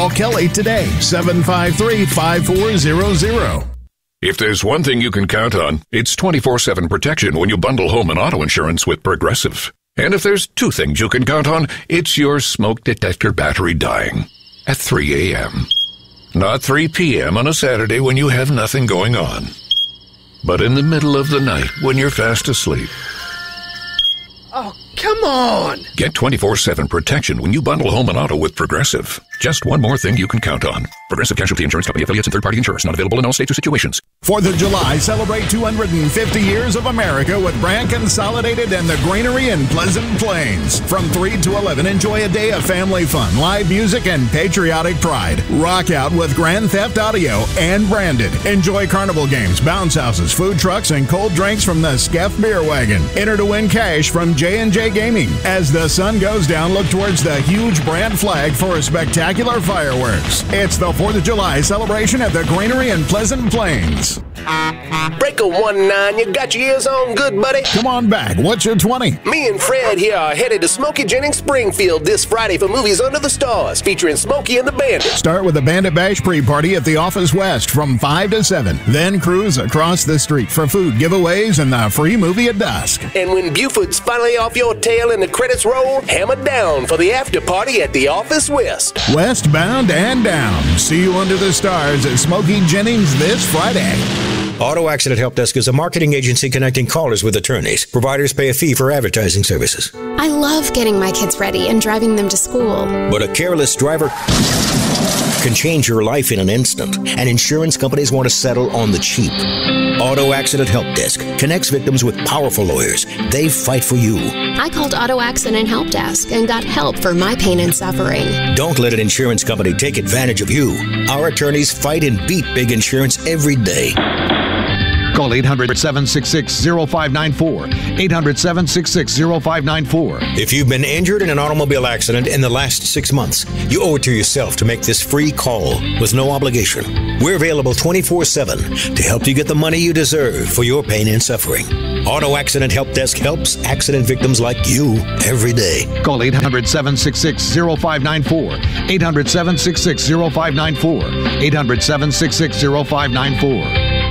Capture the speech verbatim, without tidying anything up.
Call Kelly today, seven five three, five four zero zero. If there's one thing you can count on, it's twenty-four seven protection when you bundle home and auto insurance with Progressive. And if there's two things you can count on, it's your smoke detector battery dying at three a.m. Not three p.m. on a Saturday when you have nothing going on, but in the middle of the night when you're fast asleep. Oh, come on! Get twenty-four seven protection when you bundle home and auto with Progressive. Just one more thing you can count on. Progressive Casualty Insurance Company affiliates and third-party insurers. Not available in all states or situations. fourth of July, celebrate two hundred fifty years of America with Brand Consolidated and the Granary in Pleasant Plains. From three to eleven, enjoy a day of family fun, live music, and patriotic pride. Rock out with Grand Theft Audio and Branded. Enjoy carnival games, bounce houses, food trucks, and cold drinks from the Skeff Beer Wagon. Enter to win cash from J and J Gaming. As the sun goes down, look towards the huge brand flag for spectacular fireworks. It's the fourth of July celebration at the Granary in Pleasant Plains. Breaker one nine, you got your ears on good, buddy? Come on back. What's your twenty? Me and Fred here are headed to Smokey Jennings Springfield this Friday for Movies Under the Stars, featuring Smokey and the Bandit. Start with a Bandit Bash pre-party at the Office West from five to seven. Then cruise across the street for food giveaways and the free movie at dusk. And when Buford's finally off your tail and the credits roll, hammer down for the after party at the Office West. Westbound and down. See you under the stars at Smokey Jennings this Friday. Auto Accident Help Desk is a marketing agency connecting callers with attorneys. Providers pay a fee for advertising services. I love getting my kids ready and driving them to school. But a careless driver can change your life in an instant, and insurance companies want to settle on the cheap. Auto Accident Help Desk connects victims with powerful lawyers. They fight for you. I called Auto Accident Help Desk and got help for my pain and suffering. Don't let an insurance company take advantage of you. Our attorneys fight and beat big insurance every day. Call eight hundred, seven six six, zero five nine four. eight hundred, seven six six, zero five nine four. If you've been injured in an automobile accident in the last six months, you owe it to yourself to make this free call with no obligation. We're available twenty-four seven to help you get the money you deserve for your pain and suffering. Auto Accident Help Desk helps accident victims like you every day. Call eight hundred, seven six six, zero five nine four. eight hundred, seven six six, zero five nine four. eight hundred, seven six six, zero five nine four.